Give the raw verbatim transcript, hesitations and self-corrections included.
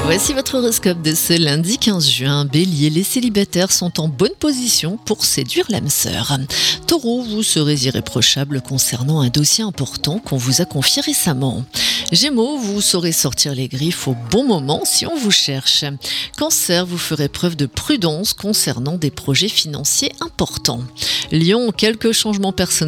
Voici votre horoscope de ce lundi quinze juin. Bélier, les célibataires sont en bonne position pour séduire l'âme sœur. Taureau, vous serez irréprochable concernant un dossier important qu'on vous a confié récemment. Gémeaux, vous saurez sortir les griffes au bon moment si on vous cherche. Cancer, vous ferez preuve de prudence concernant des projets financiers importants. Lion, quelques changements personnels